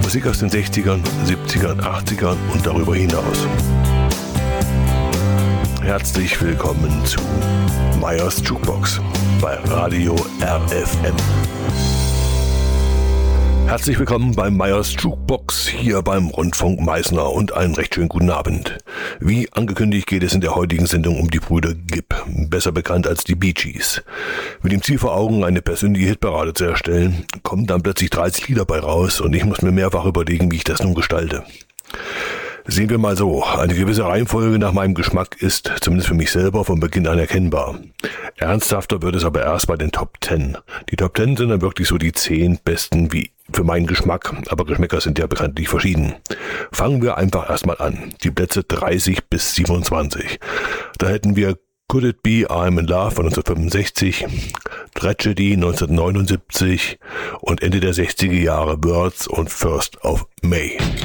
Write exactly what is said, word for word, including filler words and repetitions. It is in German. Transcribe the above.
Musik aus den sechzigern, siebzigern, achtzigern und darüber hinaus. Herzlich willkommen zu Meyers Jukebox bei Radio R F M. Herzlich willkommen bei Meyers Jukebox hier beim Rundfunk Meißner und einen recht schönen guten Abend. Wie angekündigt geht es in der heutigen Sendung um die Brüder Gibb, besser bekannt als die Bee Gees. Mit dem Ziel vor Augen, eine persönliche Hitparade zu erstellen, kommen dann plötzlich dreißig Lieder bei raus und ich muss mir mehrfach überlegen, wie ich das nun gestalte. Sehen wir mal so, eine gewisse Reihenfolge nach meinem Geschmack ist, zumindest für mich selber, von Beginn an erkennbar. Ernsthafter wird es aber erst bei den Top Ten. Die Top Ten sind dann wirklich so die zehn besten wie für meinen Geschmack, aber Geschmäcker sind ja bekanntlich verschieden. Fangen wir einfach erstmal an. Die Plätze dreißig bis siebenundzwanzig. Da hätten wir Could It Be I'm in Love von neunzehnhundertfünfundsechzig, Tragedy neunzehnhundertneunundsiebzig und Ende der sechziger Jahre Birds und First of May.